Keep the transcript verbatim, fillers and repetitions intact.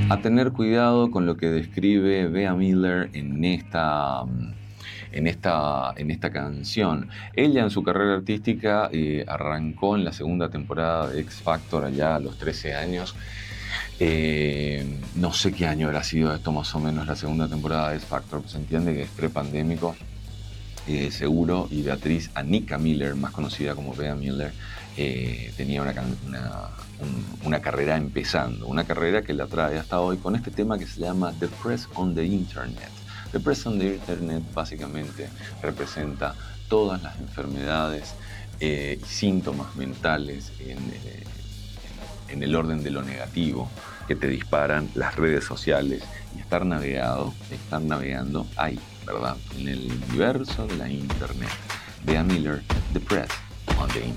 a tener cuidado con lo que describe Bea Miller en esta, en esta, en esta canción. Ella en su carrera artística eh, arrancó en la segunda temporada de X Factor allá a los trece años. Eh, no sé qué año habrá sido esto más o menos, la segunda temporada de X Factor, pues se entiende que es prepandémico. Eh, seguro, y Beatriz Anika Miller, más conocida como Bea Miller, eh, tenía una, una, un, una carrera empezando, una carrera que la trae hasta hoy con este tema que se llama The Press on the Internet. The Press on the Internet básicamente representa todas las enfermedades eh, y síntomas mentales en, eh, en el orden de lo negativo que te disparan las redes sociales y estar navegado, estar navegando ahí, ¿verdad? En el universo de la Internet. Bea Miller, The Press on the Internet.